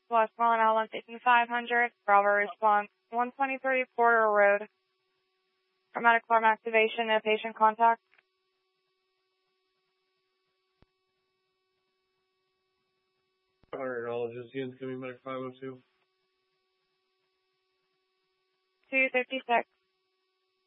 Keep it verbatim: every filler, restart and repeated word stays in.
Westmoreland, Allen, taking five hundred. Bravo response, one twenty-three Porter Road. Paramedic alarm activation, no patient contact. Our acknowledges the incoming medic five oh two. two fifty-six.